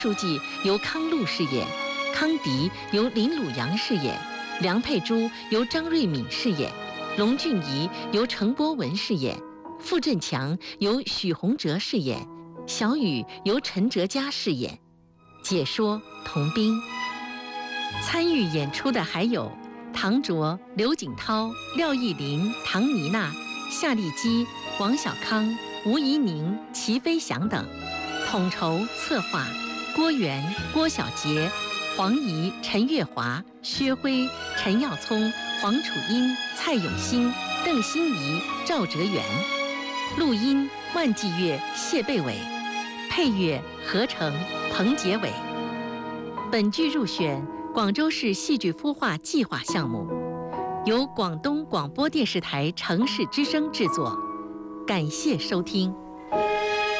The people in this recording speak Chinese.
书记由康禄饰演，康迪由林鲁阳饰演，梁佩珠由张瑞敏饰演，龙俊怡由程波文饰演，傅振强由许洪哲饰演，小雨由陈哲嘉饰演。解说童斌。参与演出的还有唐卓、刘景涛、廖艺林、唐妮娜、夏丽基、王小康、吴怡宁、齐飞翔等。统筹策划郭源、郭晓杰、黄怡、陈月华、薛辉、陈耀聪、黄楚英、蔡永新、邓欣怡、赵哲元。录音万季月、谢贝伟，配乐合成彭杰伟。本剧入选广州市戏剧孵化计划项目，由广东广播电视台城市之声制作。感谢收听。